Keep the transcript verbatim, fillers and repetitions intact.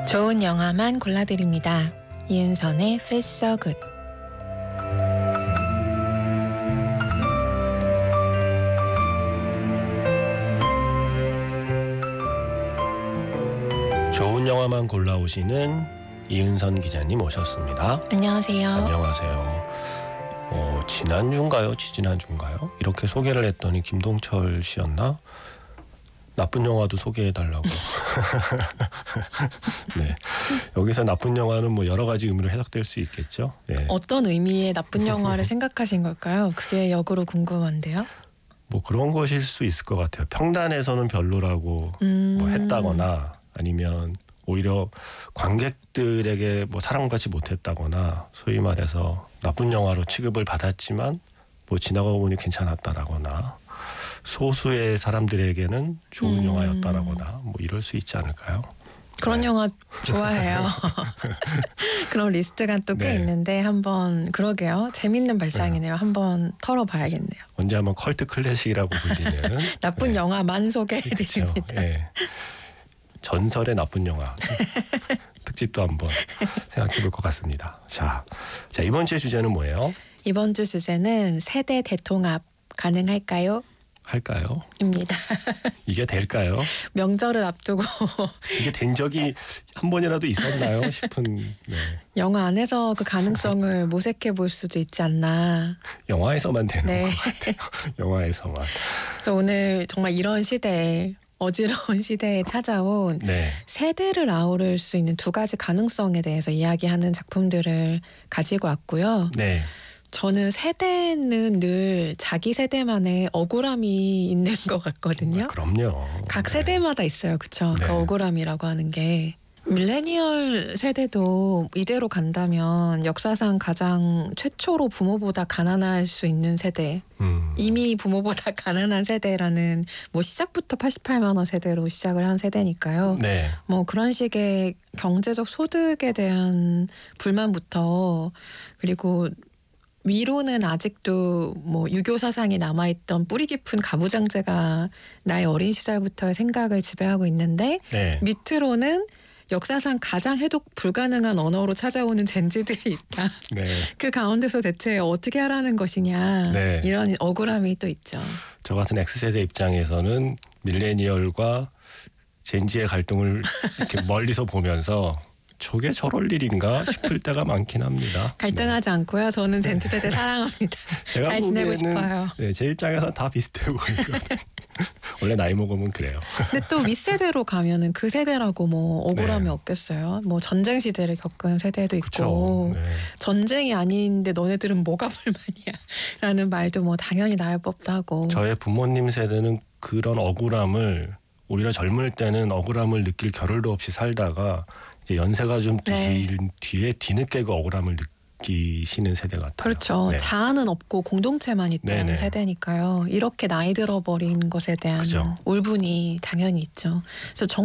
좋은 영화만 골라드립니다. 이은선의 Feel So Good. 좋은 영화만 골라오시는 이은선 기자님 오셨습니다. 안녕하세요. 안녕하세요. 어, 지난주인가요? 지지난주인가요? 이렇게 소개를 했더니 김동철 씨였나? 나쁜 영화도 소개해달라고. 네. 여기서 나쁜 영화는 뭐 여러 가지 의미로 해석될 수 있겠죠. 네. 어떤 의미의 나쁜 영화를 생각하신 걸까요? 그게 역으로 궁금한데요. 뭐 그런 것일 수 있을 것 같아요. 평단에서는 별로라고 음... 뭐 했다거나 아니면 오히려 관객들에게 뭐 사랑받지 못했다거나 소위 말해서 나쁜 영화로 취급을 받았지만 뭐 지나가고 보니 괜찮았다라거나 소수의 사람들에게는 좋은 음... 영화였다라거나 뭐 이럴 수 있지 않을까요? 그런 네. 영화 좋아해요. 그런 리스트가 또 꽤 네. 있는데 한번 그러게요. 재밌는 발상이네요. 네. 한번 털어봐야겠네요. 언제 한번 컬트 클래식이라고 불리는 나쁜 네. 영화만 소개해드립니다. 그렇죠. 네. 전설의 나쁜 영화 특집도 한번 생각해볼 것 같습니다. 자, 자 이번 주의 주제는 뭐예요? 이번 주 주제는 세대 대통합 가능할까요? 할까요? 입니다. 이게 될까요? 명절을 앞두고 이게 된 적이 한 번이라도 있었나요 싶은. 네. 영화 안에서 그 가능성을 모색해 볼 수도 있지 않나. 영화에서만 되는 네. 것 같아요. 영화에서만. 그래서 오늘 정말 이런 시대에 어지러운 시대에 찾아온 네. 세대를 아우를 수 있는 두 가지 가능성에 대해서 이야기하는 작품들을 가지고 왔고요. 네. 저는 세대는 늘 자기 세대만의 억울함이 있는 것 같거든요. 아, 그럼요. 각 네. 세대마다 있어요. 그렇죠? 네. 그 억울함이라고 하는 게. 밀레니얼 세대도 이대로 간다면 역사상 가장 최초로 부모보다 가난할 수 있는 세대. 음. 이미 부모보다 가난한 세대라는 뭐 시작부터 팔십팔만 원 세대로 시작을 한 세대니까요. 네. 뭐 그런 식의 경제적 소득에 대한 불만부터 그리고 위로는 아직도 뭐 유교 사상이 남아있던 뿌리 깊은 가부장제가 나의 어린 시절부터의 생각을 지배하고 있는데 네. 밑으로는 역사상 가장 해독 불가능한 언어로 찾아오는 젠지들이 있다. 네. 그 가운데서 대체 어떻게 하라는 것이냐. 네. 이런 억울함이 또 있죠. 저 같은 X세대 입장에서는 밀레니얼과 젠지의 갈등을 이렇게 멀리서 보면서 저게 저럴 일인가 싶을 때가 많긴 합니다. 갈등하지 네. 않고요. 저는 젠지 세대 사랑합니다. 잘 지내고 싶어요. 네, 제 입장에서 다 비슷해 보이거든요. 원래 나이 먹으면 그래요. 근데 또 윗세대로 가면은 그 세대라고 뭐 억울함이 네. 없겠어요. 뭐 전쟁 시대를 겪은 세대도 있고 네. 전쟁이 아닌데 너네들은 뭐가 불만이야 라는 말도 뭐 당연히 나올 법도 하고. 저의 부모님 세대는 그런 억울함을 오히려 젊을 때는 억울함을 느낄 겨를도 없이 살다가 이제 연세가 좀 드신 네. 뒤에 뒤늦게 그 억울함을 느끼시는 세대 같아요. 그렇죠. 네. 자아는 없고 공동체만 있던 네네. 세대니까요. 이렇게 나이 들어버린 것에 대한 그죠. 울분이 당연히 있죠. 그래서